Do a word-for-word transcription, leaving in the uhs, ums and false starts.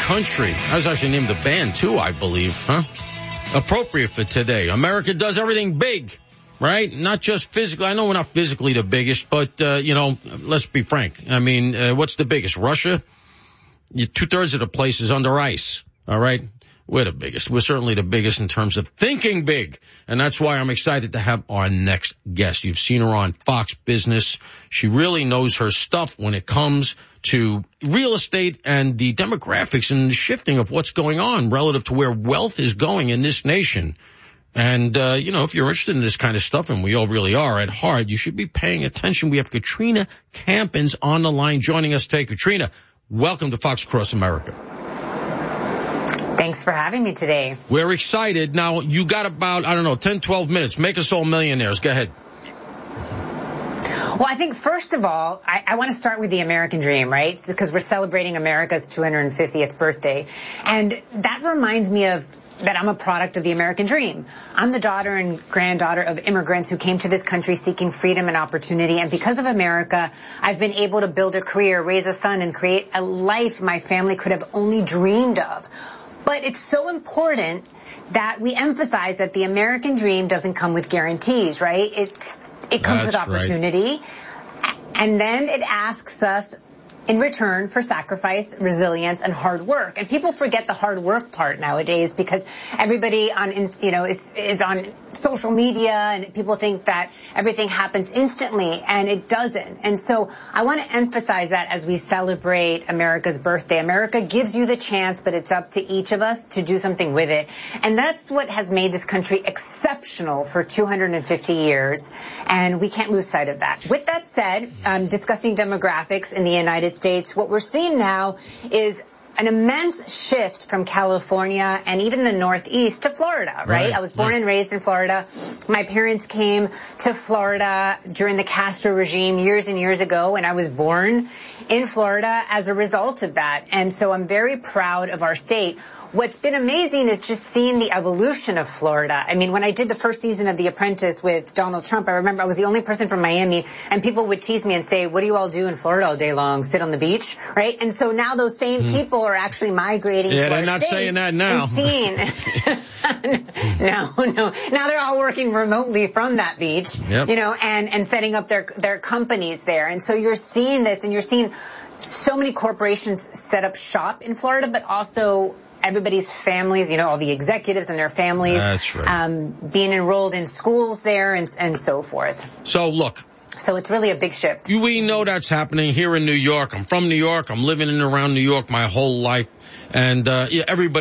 country. That was actually named the band, too, I believe, huh? Appropriate for today. America does everything big, right? Not just physically. I know we're not physically the biggest, but, uh, you know, let's be frank. I mean, uh, what's the biggest? Russia? Two-thirds of the place is under ice, all right? We're the biggest. We're certainly the biggest in terms of thinking big. And that's why I'm excited to have our next guest. You've seen her on Fox Business. She really knows her stuff when it comes to real estate and the demographics and the shifting of what's going on relative to where wealth is going in this nation. And, uh, you know, if you're interested in this kind of stuff, and we all really are at heart, you should be paying attention. We have Katrina Campins on the line joining us today. Katrina, welcome to Fox Across America. Thanks for having me today. We're excited. Now, you got about, I don't know, ten, twelve minutes. Make us all millionaires. Go ahead. Well, I think, first of all, I, I want to start with the American dream, right? Because we're celebrating America's two hundred fiftieth birthday. And that reminds me of that I'm a product of the American dream. I'm the daughter and granddaughter of immigrants who came to this country seeking freedom and opportunity. And because of America, I've been able to build a career, raise a son, and create a life my family could have only dreamed of. But it's so important that we emphasize that the American dream doesn't come with guarantees, right? It, it comes That's with opportunity. Right. And then it asks us in return for sacrifice, resilience, and hard work. And people forget the hard work part nowadays because everybody on, you know, is, is on social media and people think that everything happens instantly, and it doesn't. And so I want to emphasize that as we celebrate America's birthday. America gives you the chance, but it's up to each of us to do something with it. And that's what has made this country exceptional for two hundred fifty years. And we can't lose sight of that. With that said, um, discussing demographics in the United States, what we're seeing now is an immense shift from California and even the Northeast to Florida, right? Right. I was born and raised in Florida. My parents came to Florida during the Castro regime years and years ago, and I was born in Florida as a result of that. And so I'm very proud of our state. What's been amazing is just seeing the evolution of Florida. I mean, when I did the first season of The Apprentice with Donald Trump, I remember I was the only person from Miami, and people would tease me and say, what do you all do in Florida all day long? Sit on the beach, right? And so now those same mm. people are actually migrating yeah, to our they're not state saying that now. And seeing. no, no. Now they're all working remotely from that beach, yep. you know, and, and setting up their, their companies there. And so you're seeing this, and you're seeing so many corporations set up shop in Florida, but also everybody's families, you know, all the executives and their families, That's right. um, being enrolled in schools there and, and so forth. So, look. So it's really a big shift. We know that's happening here in New York. I'm from New York. I'm living in and around New York my whole life. And uh, yeah, everybody